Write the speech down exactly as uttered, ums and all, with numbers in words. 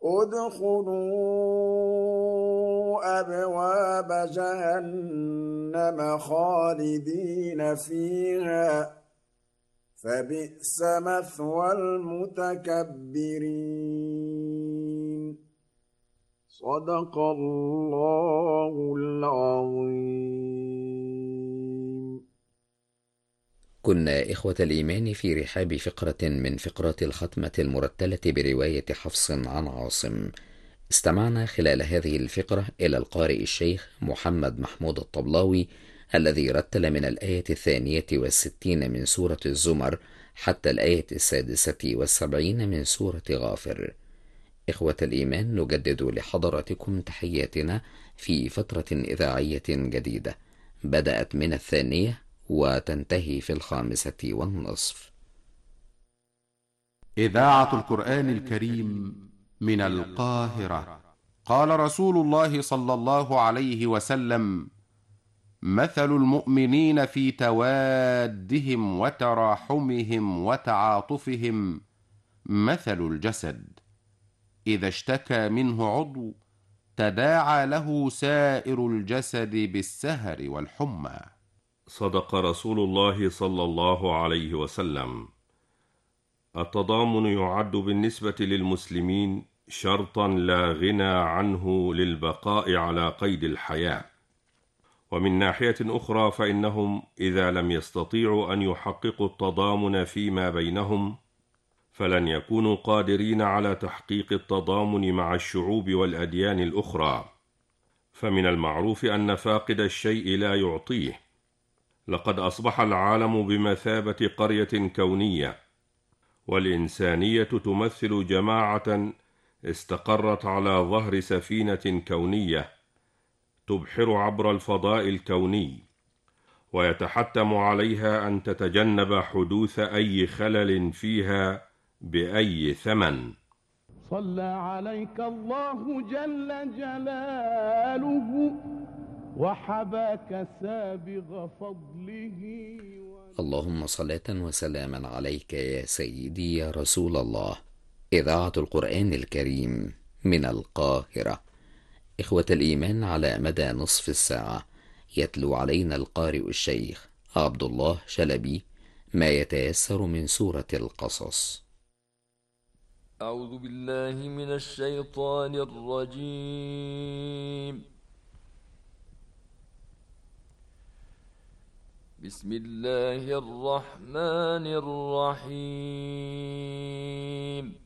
ادخلوا أبواب جهنم خالدين فيها فبئس مثوى المتكبرين. صدق الله العظيم. كنا إخوة الإيمان في رحاب فقرة من فقرات الختمة المرتلة برواية حفص عن عاصم. استمعنا خلال هذه الفقرة إلى القارئ الشيخ محمد محمود الطبلاوي الذي رتل من الآية الثانية والستين من سورة الزمر حتى الآية السادسة والسبعين من سورة غافر. إخوة الإيمان، نجدد لحضراتكم تحياتنا في فترة إذاعية جديدة بدأت من الثانية وتنتهي في الخامسة والنصف. إذاعة القرآن الكريم من القاهرة. قال رسول الله صلى الله عليه وسلم: مثل المؤمنين في توادهم وتراحمهم وتعاطفهم مثل الجسد، إذا اشتكى منه عضو تداعى له سائر الجسد بالسهر والحمى. صدق رسول الله صلى الله عليه وسلم. التضامن يعد بالنسبة للمسلمين شرطا لا غنى عنه للبقاء على قيد الحياة، ومن ناحية أخرى فإنهم إذا لم يستطيعوا أن يحققوا التضامن فيما بينهم فلن يكونوا قادرين على تحقيق التضامن مع الشعوب والأديان الأخرى، فمن المعروف أن فاقد الشيء لا يعطيه. لقد أصبح العالم بمثابة قرية كونية، والإنسانية تمثل جماعة استقرت على ظهر سفينة كونية تبحر عبر الفضاء الكوني، ويتحتم عليها أن تتجنب حدوث أي خلل فيها بأي ثمن. صلى عليك الله جل جلاله وحباك سابغ فضله. اللهم صلاة وسلاما عليك يا سيدي يا رسول الله. إذاعة القرآن الكريم من القاهرة. إخوة الإيمان، على مدى نصف الساعة يتلو علينا القارئ الشيخ عبد الله شلبي ما يتيسر من سورة القصص. أعوذ بالله من الشيطان الرجيم. بسم الله الرحمن الرحيم.